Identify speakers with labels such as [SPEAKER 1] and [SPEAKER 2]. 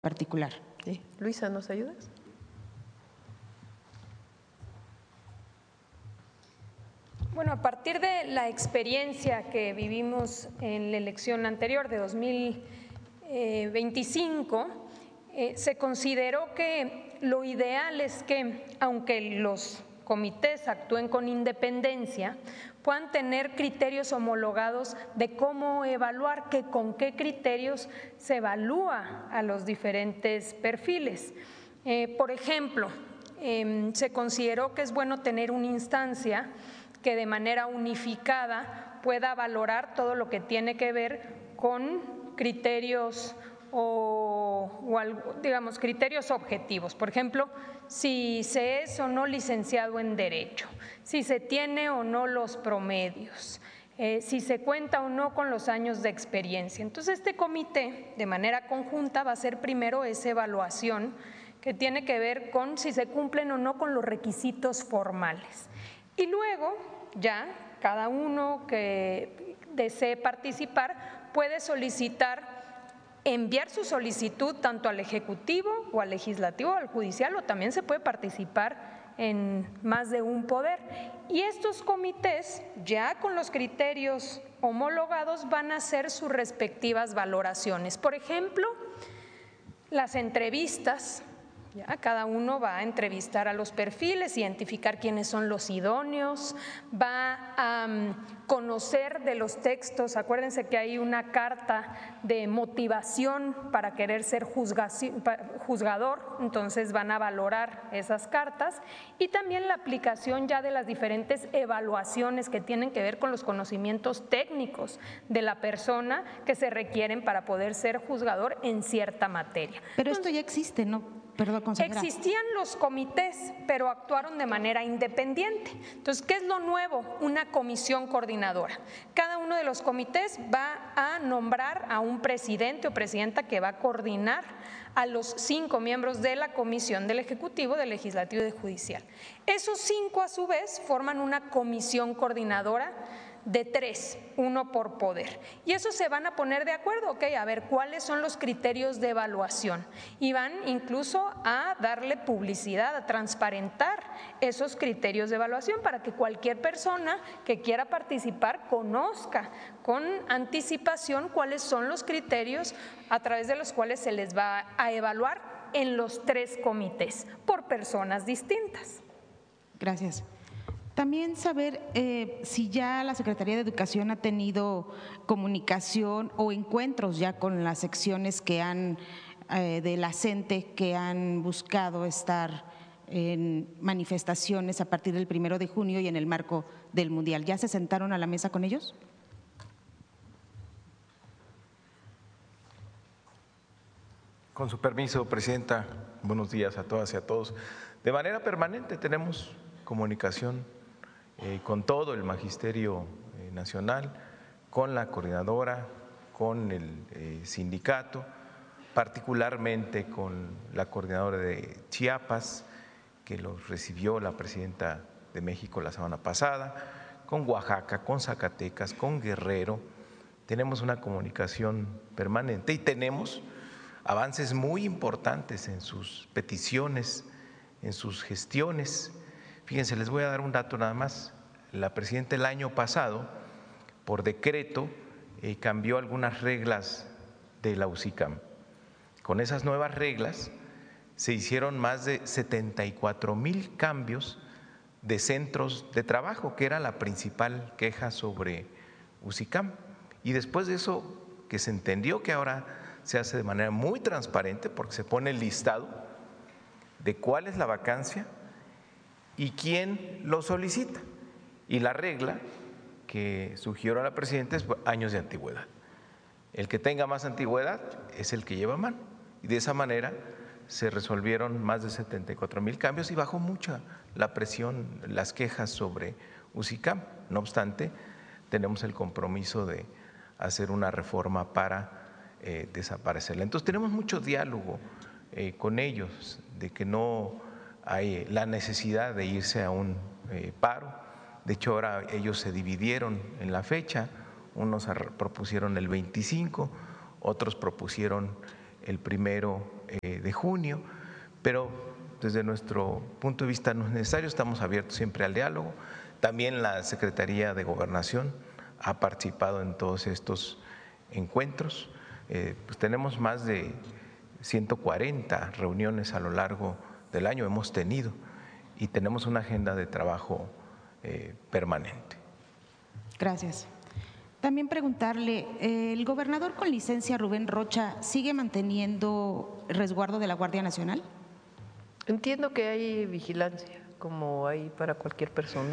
[SPEAKER 1] particular.
[SPEAKER 2] Sí. Luisa, ¿nos ayudas?
[SPEAKER 3] Bueno, a partir de la experiencia que vivimos en la elección anterior de 2025, se consideró que lo ideal es que, aunque los comités actúen con independencia, puedan tener criterios homologados de cómo evaluar, que con qué criterios se evalúa a los diferentes perfiles. Por ejemplo, se consideró que es bueno tener una instancia que de manera unificada pueda valorar todo lo que tiene que ver con criterios digamos, criterios objetivos. Por ejemplo, si se es o no licenciado en Derecho, si se tiene o no los promedios, si se cuenta o no con los años de experiencia. Entonces, este comité, de manera conjunta, va a hacer primero esa evaluación que tiene que ver con si se cumplen o no con los requisitos formales. Y luego, ya cada uno que desee participar puede solicitar, enviar su solicitud tanto al Ejecutivo o al Legislativo o al Judicial, o también se puede participar en más de un poder. Y estos comités, ya con los criterios homologados, van a hacer sus respectivas valoraciones. Por ejemplo, las entrevistas. Ya, cada uno va a entrevistar a los perfiles, identificar quiénes son los idóneos, va a conocer de los textos. Acuérdense que hay una carta de motivación para querer ser juzgador, entonces van a valorar esas cartas, y también la aplicación ya de las diferentes evaluaciones que tienen que ver con los conocimientos técnicos de la persona que se requieren para poder ser juzgador en cierta materia.
[SPEAKER 1] Pero esto ya existe, ¿no? Perdón, consejera.
[SPEAKER 3] Existían los comités, pero actuaron de manera independiente. Entonces, ¿qué es lo nuevo? Una comisión coordinadora. Cada uno de los comités va a nombrar a un presidente o presidenta que va a coordinar a los 5 miembros de la comisión del Ejecutivo, del Legislativo y del Judicial. Esos 5 a su vez forman una comisión coordinadora de 3, 1 por poder. Y esos se van a poner de acuerdo, ok, a ver cuáles son los criterios de evaluación, y van incluso a darle publicidad, a transparentar esos criterios de evaluación para que cualquier persona que quiera participar conozca con anticipación cuáles son los criterios a través de los cuales se les va a evaluar en los 3 comités por personas distintas.
[SPEAKER 1] Gracias. También saber si ya la Secretaría de Educación ha tenido comunicación o encuentros ya con las secciones que han de la CENTE que han buscado estar en manifestaciones a partir del 1 de junio y en el marco del Mundial. ¿Ya se sentaron a la mesa con ellos?
[SPEAKER 4] Con su permiso, Presidenta, buenos días a todas y a todos. De manera permanente tenemos comunicación con todo el Magisterio Nacional, con la coordinadora, con el sindicato, particularmente con la coordinadora de Chiapas, que los recibió la Presidenta de México la semana pasada, con Oaxaca, con Zacatecas, con Guerrero. Tenemos una comunicación permanente y tenemos avances muy importantes en sus peticiones, en sus gestiones. Fíjense, les voy a dar un dato nada más. La Presidenta el año pasado, por decreto, cambió algunas reglas de la UCICAM. Con esas nuevas reglas se hicieron más de 74,000 cambios de centros de trabajo, que era la principal queja sobre UCICAM. Y después de eso, que se entendió que ahora se hace de manera muy transparente, porque se pone el listado de cuál es la vacancia y quién lo solicita. Y la regla que sugirió a la Presidenta es años de antigüedad. El que tenga más antigüedad es el que lleva mano. Y de esa manera se resolvieron más de 74,000 cambios y bajó mucha la presión, las quejas sobre UCICAM. No obstante, tenemos el compromiso de hacer una reforma para desaparecerla. Entonces tenemos mucho diálogo con ellos, de que no hay la necesidad de irse a un paro. De hecho, ahora ellos se dividieron en la fecha, unos propusieron el 25, otros propusieron el 1 de junio, pero desde nuestro punto de vista no es necesario, estamos abiertos siempre al diálogo. También la Secretaría de Gobernación ha participado en todos estos encuentros. Pues tenemos más de 140 reuniones a lo largo del año, hemos tenido, y tenemos una agenda de trabajo permanente.
[SPEAKER 1] Gracias. También preguntarle, ¿el gobernador con licencia Rubén Rocha sigue manteniendo resguardo de la Guardia Nacional?
[SPEAKER 2] Entiendo que hay vigilancia, como hay para cualquier persona.